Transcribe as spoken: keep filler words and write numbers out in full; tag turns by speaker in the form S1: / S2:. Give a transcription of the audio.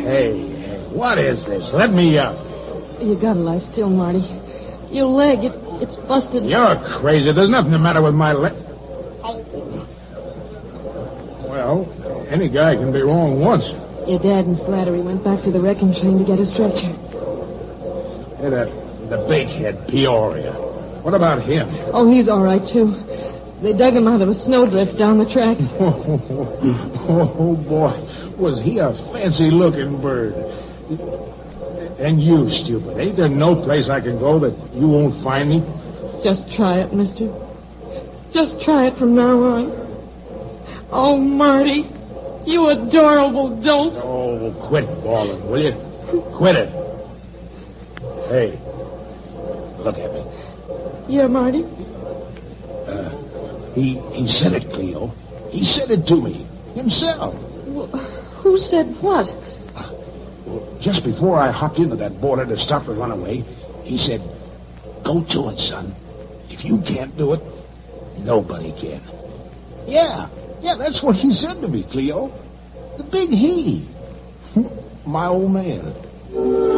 S1: Hey, hey, what is this? Let me up.
S2: You gotta lie still, Marty. Your leg, it, it's busted.
S1: You're crazy. There's nothing the matter with my leg. Well, any guy can be wrong once.
S2: Your dad and Slattery went back to the wrecking train to get a stretcher.
S1: Hey, that, the big head, Peoria. What about him?
S2: Oh, he's all right, too. They dug him out of a snowdrift down the track.
S1: Oh, boy. Was he a fancy-looking bird. And you, stupid. Ain't there no place I can go that you won't find me?
S2: Just try it, mister. Just try it from now on. Oh, Marty, you adorable dope.
S1: Oh, quit bawling, will you? Quit it. Hey, look at me.
S2: Yeah, Marty?
S1: Uh, he, he said it, Cleo. He said it to me. Himself.
S2: Well, who said what?
S1: Just before I hopped into that boiler to stop the runaway, he said, go to it, son. If you can't do it, nobody can. Yeah, yeah, that's what he said to me, Cleo. The big he. My old man.